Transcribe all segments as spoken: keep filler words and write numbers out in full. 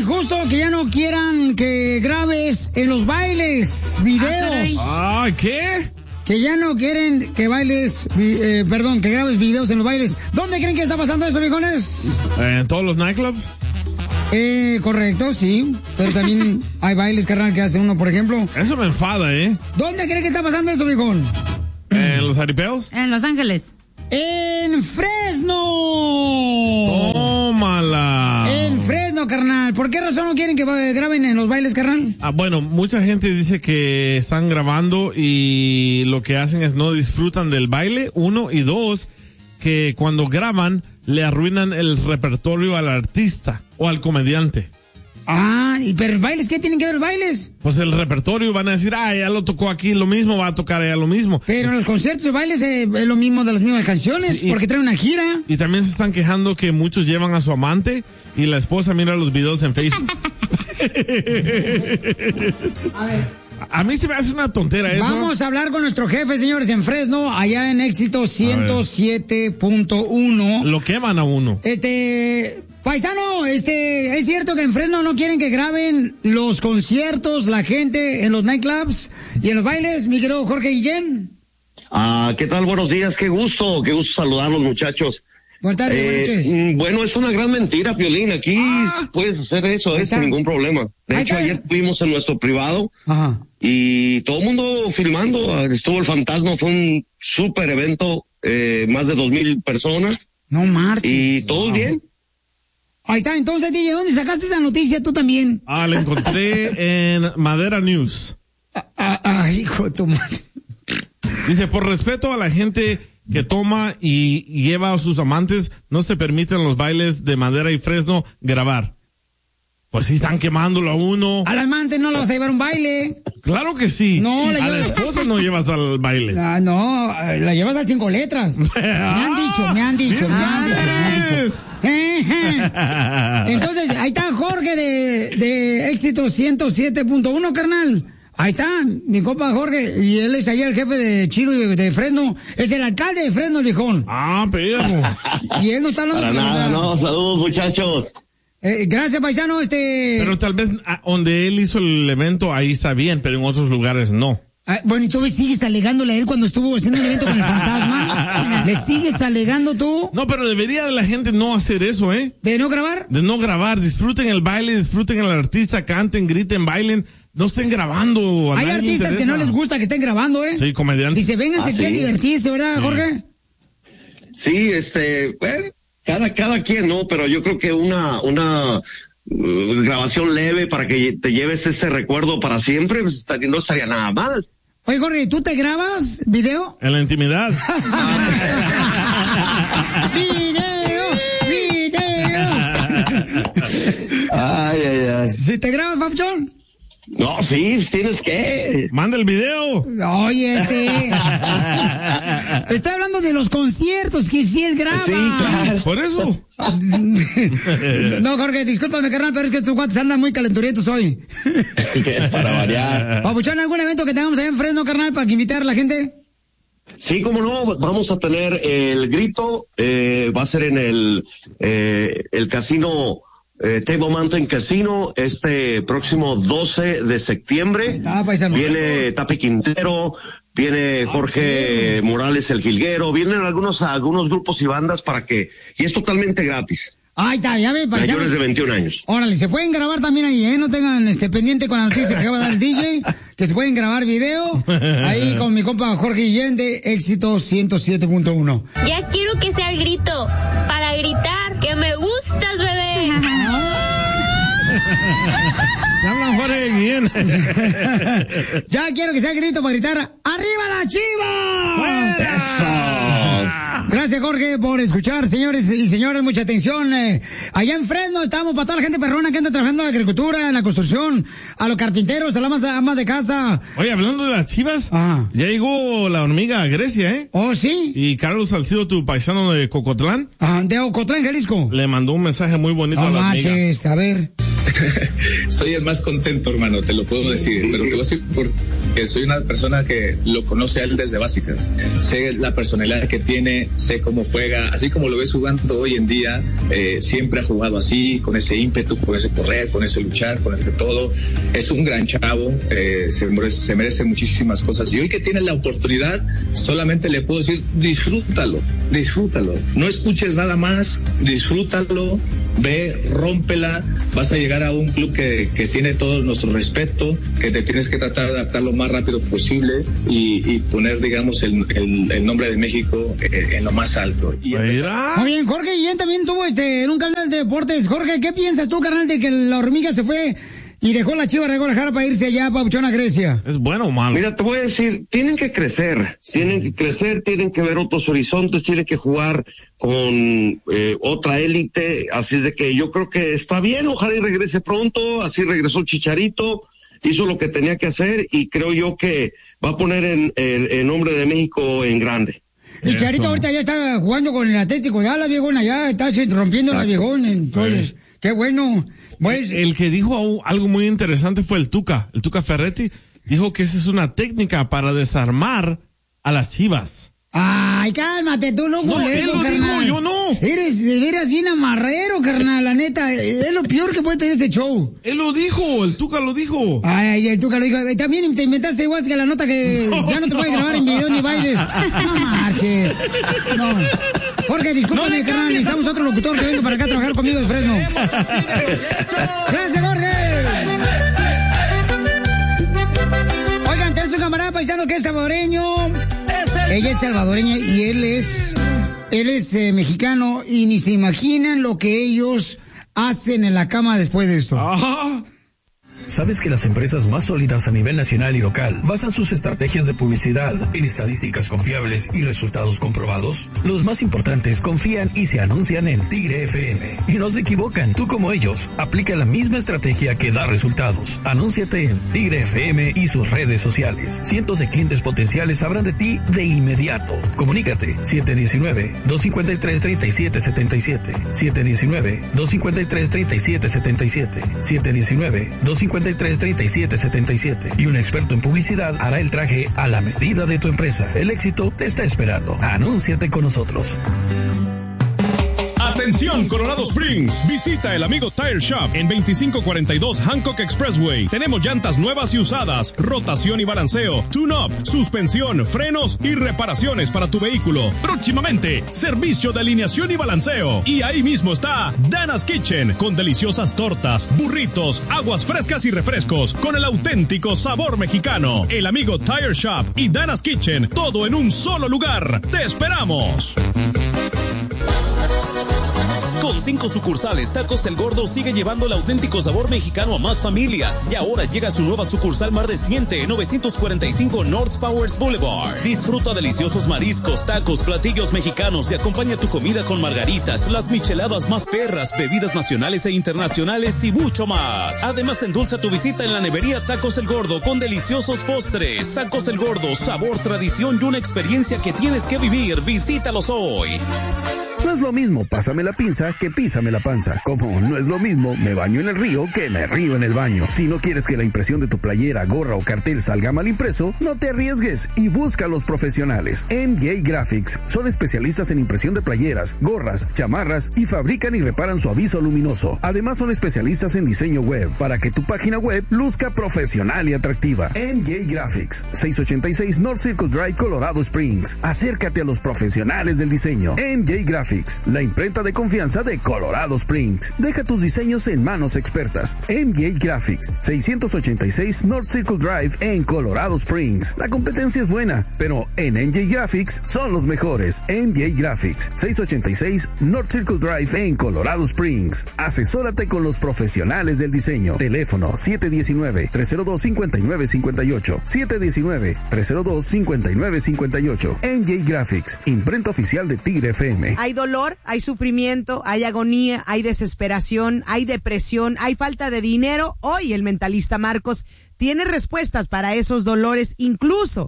injusto que ya no quieran que grabes en los bailes videos. Ah, ¿qué? Que ya no quieren que bailes, eh, perdón, que grabes videos en los bailes. ¿Dónde creen que está pasando eso, viejones? ¿En todos los nightclubs? Eh, correcto, sí. Pero también hay bailes, carnal, que hace uno, por ejemplo. Eso me enfada, ¿eh? ¿Dónde creen que está pasando eso, viejón? ¿En los aripeos? En Los Ángeles. ¡En Fresno! ¡Tómala! En Fresno, carnal. ¿Por qué razón no quieren que graben en los bailes, carnal? Ah, bueno, mucha gente dice que están grabando y lo que hacen es no disfrutan del baile, uno, y dos, que cuando graban le arruinan el repertorio al artista o al comediante. Ah, ¿y pero bailes? ¿Qué tienen que ver bailes? Pues el repertorio van a decir, ah, ya lo tocó aquí, lo mismo va a tocar allá lo mismo. Pero en los conciertos de bailes eh, es lo mismo de las mismas canciones, sí, y, porque traen una gira. Y también se están quejando que muchos llevan a su amante y la esposa mira los videos en Facebook. A ver. A mí se me hace una tontera eso. Vamos a hablar con nuestro jefe, señores, en Fresno, allá en Éxito ciento siete punto uno. Lo queman a uno. Este... Paisano, este, ¿es cierto que en Fresno no quieren que graben los conciertos, la gente en los nightclubs y en los bailes, mi querido Jorge Guillén? Ah, ¿qué tal? Buenos días, qué gusto, qué gusto saludarlos, muchachos. Buenas tardes, eh, buenas noches. Bueno, es una gran mentira, Piolín, aquí ah, puedes hacer eso, eh, sin ningún problema. De hecho, ayer fuimos en nuestro privado. Ajá. Y todo el mundo filmando, estuvo el Fantasma, fue un súper evento, eh, más de dos mil personas. No marches. Y todo wow. bien. Ahí está, entonces, D J, ¿dónde sacaste esa noticia tú también? Ah, la encontré en Madera News. Ah, ah, hijo de tu madre. Dice, por respeto a la gente que toma y lleva a sus amantes, no se permiten los bailes de Madera y Fresno grabar. Pues sí, están quemándolo a uno. Al amante no lo vas a llevar a un baile. Claro que sí. No, la a llevas... la esposa no llevas al baile. Ah, no, la llevas al cinco letras. Me han dicho, me han dicho, me han dicho, me han dicho. Entonces, ahí está Jorge de, de Éxito ciento siete punto uno, carnal. Ahí está, mi compa Jorge, y él es allá el jefe de Chido de, de Fresno, es el alcalde de Fresno, viejón. Ah, perro. Y él no está hablando. Para nada, no, saludos, muchachos. Eh, gracias, paisano, este... Pero tal vez a, donde él hizo el evento, ahí está bien, pero en otros lugares no. Ah, bueno, ¿y tú sigues alegándole a él cuando estuvo haciendo un evento con el Fantasma? ¿Le sigues alegando tú? No, pero debería la gente no hacer eso, ¿eh? ¿De no grabar? De no grabar, disfruten el baile, disfruten al artista, canten, griten, bailen, no estén grabando. Hay artistas que no les gusta que estén grabando, ¿eh? Sí, comediantes. Dice, vénganse aquí a divertirse, ¿verdad, sí. Jorge? Sí, este, bueno, cada, cada quien, ¿no? Pero yo creo que una, una uh, grabación leve para que te lleves ese recuerdo para siempre, pues estaría, no estaría nada mal. Oye, Jorge, ¿tú te grabas video? En la intimidad. ¡Video! ¡Video! Ay, ay, ay. ¿Si te grabas, Papuchón? No, sí, tienes que. Manda el video. Oye, este. Estoy hablando de los conciertos que sí él graba. Sí, claro. Por eso. No, Jorge, discúlpame, carnal, pero es que estos guantes andan muy calenturientos hoy. Para variar. Papuchón, ¿algún evento que tengamos allá en Fresno, carnal, para que invitar a la gente? Sí, cómo no, vamos a tener el grito, eh, va a ser en el, eh, el casino. Eh, Table Mountain Casino este próximo doce de septiembre. Está, viene Tapi Quintero, viene Jorge Morales el Jilguero, vienen algunos algunos grupos y bandas para que, y es totalmente gratis. Ahí está, ya ve, paisanos. Mayores de veintiún años. Órale, se pueden grabar también ahí, ¿eh? No tengan este pendiente con la noticia que acaba de dar el D J, que se pueden grabar video ahí con mi compa Jorge Guillén de Éxito ciento siete punto uno. Ya quiero que sea el grito, para gritar que me gustas, bebé. Ya hablan Jorge Guillén. Ya quiero que sea el grito para gritar ¡arriba la Chiva! ¡Eso! Gracias, Jorge, por escuchar, señores y señores, mucha atención. Eh, allá en Fresno estamos para toda la gente perrona que anda trabajando en la agricultura, en la construcción, a los carpinteros, a las amas de casa. Oye, hablando de las Chivas, ah. ya llegó la hormiga a Grecia, ¿eh? ¿Oh, sí? Y Carlos Salcido, tu paisano de Cocotlán. Ah, de Ocotlán, Jalisco. Le mandó un mensaje muy bonito no a la hormiga. Manches, a ver. Soy el más contento, hermano, te lo puedo sí, decir, sí. Pero te voy a decir porque soy una persona que lo conoce a él desde básicas. Sé la personalidad que tiene, sé cómo juega, así como lo ves jugando hoy en día, eh, siempre ha jugado así, con ese ímpetu, con ese correr, con ese luchar, con ese todo. Es un gran chavo, eh, se, merece, se merece muchísimas cosas. Y hoy que tiene la oportunidad, solamente le puedo decir, disfrútalo, disfrútalo. No escuches nada más, disfrútalo, ve, rómpela, vas a llegar a un club que, que tiene todo nuestro respeto, que te tienes que tratar de adaptar lo más rápido posible y, y poner, digamos, el, el, el nombre de México en, en lo más alto. Y empezar... Muy bien, Jorge, y él también tuvo este en un canal de deportes. Jorge, ¿qué piensas tú, carnal, de que la hormiga se fue y dejó la Chivas de Guadalajara para irse allá, papuchón, a Grecia? ¿Es bueno o malo? Mira, te voy a decir, tienen que crecer, sí. tienen que crecer, tienen que ver otros horizontes, tienen que jugar con eh, otra élite, así de que yo creo que está bien, ojalá y regrese pronto, así regresó Chicharito, hizo lo que tenía que hacer y creo yo que va a poner en, el, el nombre de México en grande. Y Chicharito ahorita ya está jugando con el Atlético, ya la viejona, ya está rompiendo Exacto. la viejona, entonces, eh. qué bueno. Pues, el, el que dijo algo muy interesante fue el Tuca, el Tuca Ferretti, dijo que esa es una técnica para desarmar a las Chivas. Ay, cálmate, tú no, no él lo carnal. dijo, yo no. Eres, eres bien amarrero, carnal, la neta. Es lo peor que puede tener este show. Él lo dijo, el Tuca lo dijo. Ay, el Tuca lo dijo. También te inventaste igual que la nota que ya no te puedes grabar en video ni bailes. No marches. No. Jorge, discúlpame, no carnal, necesitamos otro locutor que venga para acá a trabajar conmigo de Fresno. Gracias, Jorge. Oigan, tenés un camarada paisano que es salvadoreño. Ella es salvadoreña y él es, él es eh, mexicano y ni se imaginan lo que ellos hacen en la cama después de esto. Ajá. ¿Sabes que las empresas más sólidas a nivel nacional y local basan sus estrategias de publicidad en estadísticas confiables y resultados comprobados? Los más importantes confían y se anuncian en Tigre F M. Y no se equivocan, tú como ellos, aplica la misma estrategia que da resultados. Anúnciate en Tigre F M y sus redes sociales. Cientos de clientes potenciales sabrán de ti de inmediato. Comunícate siete uno nueve, dos cinco tres, tres siete siete siete, siete uno nueve, dos cinco tres, tres siete siete siete, siete uno nueve, dos cinco tres, tres siete siete siete y un experto en publicidad hará el traje a la medida de tu empresa. El éxito te está esperando. Anúnciate con nosotros. Atención Colorado Springs, visita el amigo Tire Shop en veinticinco cuarenta y dos Hancock Expressway. Tenemos llantas nuevas y usadas, rotación y balanceo, tune-up, suspensión, frenos y reparaciones para tu vehículo. Próximamente, servicio de alineación y balanceo. Y ahí mismo está Dana's Kitchen, con deliciosas tortas, burritos, aguas frescas y refrescos, con el auténtico sabor mexicano. El amigo Tire Shop y Dana's Kitchen, todo en un solo lugar. ¡Te esperamos! Con cinco sucursales, Tacos El Gordo sigue llevando el auténtico sabor mexicano a más familias. Y ahora llega su nueva sucursal más reciente, novecientos cuarenta y cinco North Powers Boulevard. Disfruta deliciosos mariscos, tacos, platillos mexicanos y acompaña tu comida con margaritas, las micheladas más perras, bebidas nacionales e internacionales y mucho más. Además, endulza tu visita en la nevería Tacos El Gordo con deliciosos postres. Tacos El Gordo, sabor, tradición y una experiencia que tienes que vivir. Visítalos hoy. No es lo mismo pásame la pinza que písame la panza. Como no es lo mismo me baño en el río que me río en el baño. Si no quieres que la impresión de tu playera, gorra o cartel salga mal impreso, no te arriesgues y busca a los profesionales. M J Graphics son especialistas en impresión de playeras, gorras, chamarras y fabrican y reparan su aviso luminoso. Además son especialistas en diseño web para que tu página web luzca profesional y atractiva. M J Graphics, seiscientos ochenta y seis North Circle Drive, Colorado Springs. Acércate a los profesionales del diseño. M J Graphics, la imprenta de confianza de Colorado Springs. Deja tus diseños en manos expertas. M J Graphics, seiscientos ochenta y seis North Circle Drive en Colorado Springs. La competencia es buena, pero en M J Graphics son los mejores. M J Graphics, seiscientos ochenta y seis North Circle Drive en Colorado Springs. Asesórate con los profesionales del diseño. Teléfono siete uno nueve, tres cero dos, cinco nueve cinco ocho, siete uno nueve, tres cero dos, cinco nueve cinco ocho. M J Graphics, imprenta oficial de Tigre F M. Hay dolor, hay sufrimiento, hay agonía, hay desesperación, hay depresión, hay falta de dinero. Hoy el mentalista Marcos tiene respuestas para esos dolores, incluso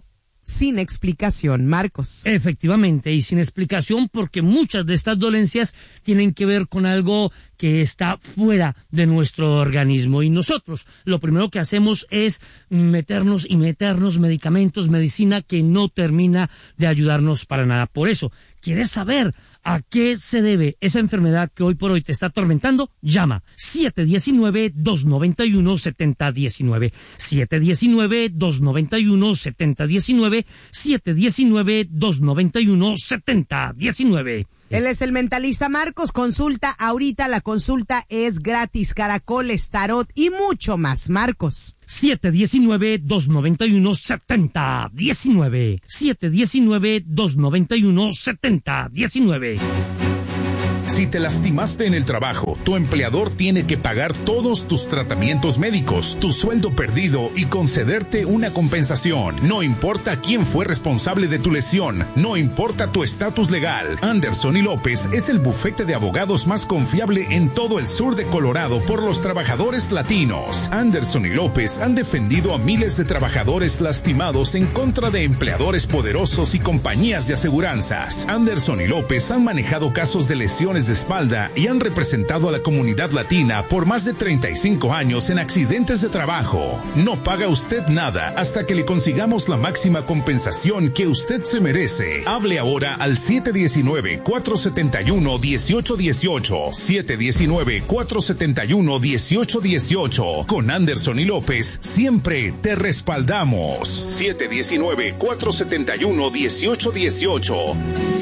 sin explicación, Marcos. Efectivamente, y sin explicación, porque muchas de estas dolencias tienen que ver con algo que está fuera de nuestro organismo. Y nosotros lo primero que hacemos es meternos y meternos medicamentos, medicina que no termina de ayudarnos para nada. Por eso, ¿quieres saber a qué se debe esa enfermedad que hoy por hoy te está atormentando? Llama siete uno nueve, dos nueve uno, siete cero uno nueve. siete uno nueve, dos nueve uno, siete cero uno nueve. siete uno nueve, dos nueve uno, siete cero uno nueve. Él es el mentalista Marcos. Consulta ahorita, la consulta es gratis. Caracoles, tarot y mucho más, Marcos. siete uno nueve, dos nueve uno, siete cero uno nueve. siete uno nueve, dos nueve uno, siete cero uno nueve. Si te lastimaste en el trabajo, tu empleador tiene que pagar todos tus tratamientos médicos, tu sueldo perdido y concederte una compensación. No importa quién fue responsable de tu lesión, no importa tu estatus legal. Anderson y López es el bufete de abogados más confiable en todo el sur de Colorado por los trabajadores latinos. Anderson y López han defendido a miles de trabajadores lastimados en contra de empleadores poderosos y compañías de aseguranzas. Anderson y López han manejado casos de lesiones de espalda y han representado a la comunidad latina por más de treinta y cinco años en accidentes de trabajo. No paga usted nada hasta que le consigamos la máxima compensación que usted se merece. Hable ahora al siete uno nueve, cuatro siete uno, uno ocho uno ocho. siete uno nueve, cuatro siete uno, uno ocho uno ocho. Con Anderson y López siempre te respaldamos. siete uno nueve, cuatro siete uno, uno ocho uno ocho.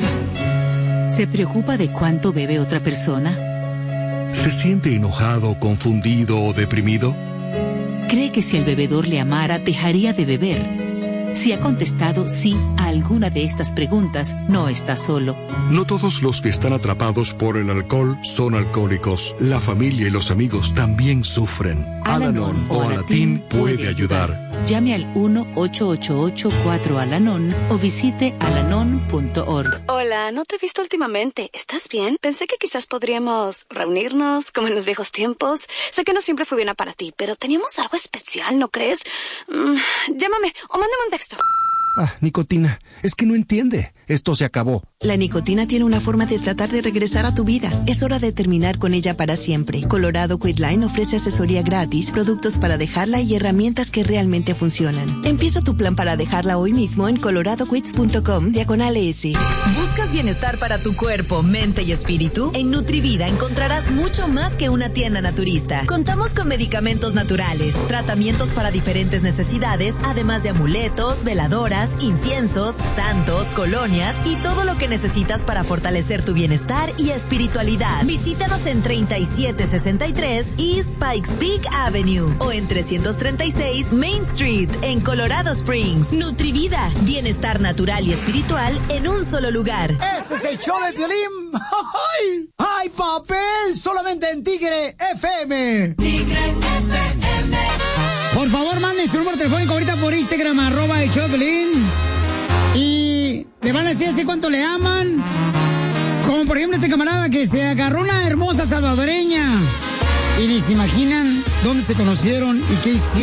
¿Se preocupa de cuánto bebe otra persona? ¿Se siente enojado, confundido o deprimido? ¿Cree que si el bebedor le amara, dejaría de beber? Si ha contestado sí a alguna de estas preguntas, no está solo. No todos los que están atrapados por el alcohol son alcohólicos. La familia y los amigos también sufren. Al-Anon o Alatín puede ayudar. Llame al uno ocho ocho ocho cuatro Al-Anon o visite alanon punto org. Hola, no te he visto últimamente. ¿Estás bien? Pensé que quizás podríamos reunirnos como en los viejos tiempos. Sé que no siempre fue bien para ti, pero teníamos algo especial, ¿no crees? Mm, llámame o mándame un texto. Ah, nicotina, es que no entiende. Esto se acabó. La nicotina tiene una forma de tratar de regresar a tu vida. Es hora de terminar con ella para siempre. Colorado Quitline ofrece asesoría gratis, productos para dejarla y herramientas que realmente funcionan. Empieza tu plan para dejarla hoy mismo en colorado quits punto com diagonal S. ¿Buscas bienestar para tu cuerpo, mente y espíritu? En Nutrivida encontrarás mucho más que una tienda naturista. Contamos con medicamentos naturales, tratamientos para diferentes necesidades, además de amuletos, veladoras, inciensos, santos, colonias y todo lo que necesitas para fortalecer tu bienestar y espiritualidad. Visítanos en treinta y siete sesenta y tres East Pikes Peak Avenue o en trescientos treinta y seis Main Street en Colorado Springs. Nutrivida, bienestar natural y espiritual en un solo lugar. Este es el show de Piolín. ¡Ay! ¡Ay, papel! Solamente en Tigre F M. Tigre F M. Por favor, manden su número telefónico ahorita por Instagram, arroba el show de Piolín. Y le van a decir así cuánto le aman. Como por ejemplo este camarada que se agarró una hermosa salvadoreña. Y ni se imaginan dónde se conocieron y qué hicieron.